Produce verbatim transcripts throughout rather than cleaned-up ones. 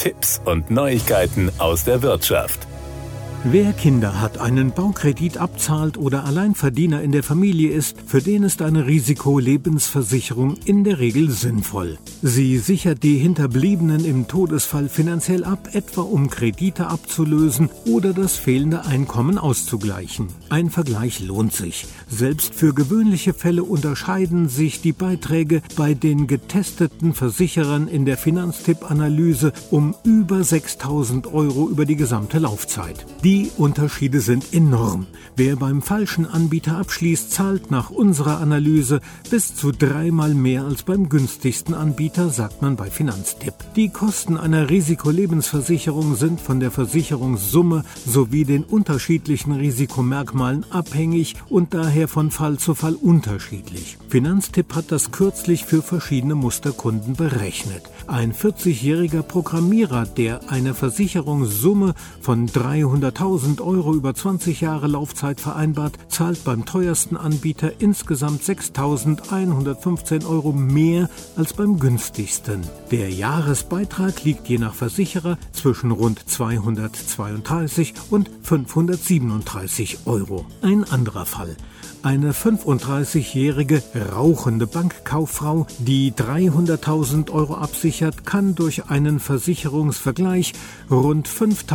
Tipps und Neuigkeiten aus der Wirtschaft. Wer Kinder hat, einen Baukredit abzahlt oder Alleinverdiener in der Familie ist, für den ist eine Risikolebensversicherung in der Regel sinnvoll. Sie sichert die Hinterbliebenen im Todesfall finanziell ab, etwa um Kredite abzulösen oder das fehlende Einkommen auszugleichen. Ein Vergleich lohnt sich. Selbst für gewöhnliche Fälle unterscheiden sich die Beiträge bei den getesteten Versicherern in der Finanztipp-Analyse um über sechstausend Euro über die gesamte Laufzeit. Die Unterschiede sind enorm. Wer beim falschen Anbieter abschließt, zahlt nach unserer Analyse bis zu dreimal mehr als beim günstigsten Anbieter, sagt man bei Finanztipp. Die Kosten einer Risikolebensversicherung sind von der Versicherungssumme sowie den unterschiedlichen Risikomerkmalen abhängig und daher von Fall zu Fall unterschiedlich. Finanztipp hat das kürzlich für verschiedene Musterkunden berechnet. Ein vierzigjähriger Programmierer, der eine Versicherungssumme von dreihunderttausend Euro über zwanzig Jahre Laufzeit vereinbart, zahlt beim teuersten Anbieter insgesamt sechstausendeinhundertfünfzehn Euro mehr als beim günstigsten. Der Jahresbeitrag liegt je nach Versicherer zwischen rund zweihundertzweiunddreißig und fünfhundertsiebenunddreißig Euro. Ein anderer Fall. Eine fünfunddreißigjährige rauchende Bankkauffrau, die dreihunderttausend Euro absichert, kann durch einen Versicherungsvergleich rund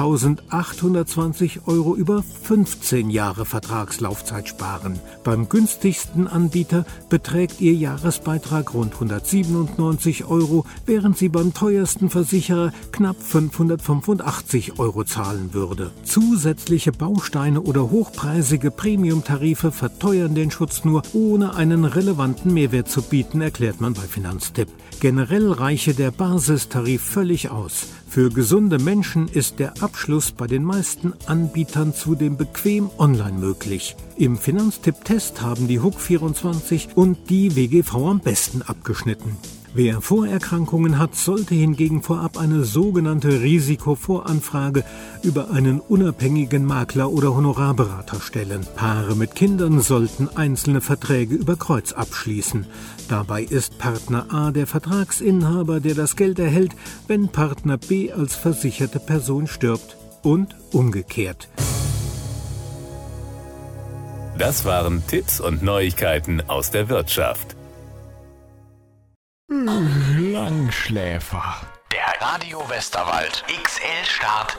fünftausendachthundertzwanzig Euro über fünfzehn Jahre Vertragslaufzeit sparen. Beim günstigsten Anbieter beträgt ihr Jahresbeitrag rund hundertsiebenundneunzig Euro, während sie beim teuersten Versicherer knapp fünfhundertfünfundachtzig Euro zahlen würde. Zusätzliche Bausteine oder hochpreisige Premiumtarife verteuern den Schutz nur, ohne einen relevanten Mehrwert zu bieten, erklärt man bei Finanztipp. Generell reiche der Basistarif völlig aus. Für gesunde Menschen ist der Abschluss bei den meisten Anbietern zudem bequem online möglich. Im Finanztipp-Test haben die H U K vierundzwanzig und die W G V am besten abgeschnitten. Wer Vorerkrankungen hat, sollte hingegen vorab eine sogenannte Risikovoranfrage über einen unabhängigen Makler oder Honorarberater stellen. Paare mit Kindern sollten einzelne Verträge über Kreuz abschließen. Dabei ist Partner A der Vertragsinhaber, der das Geld erhält, wenn Partner B als versicherte Person stirbt, und umgekehrt. Das waren Tipps und Neuigkeiten aus der Wirtschaft. Langschläfer. Der Radio Westerwald X L Start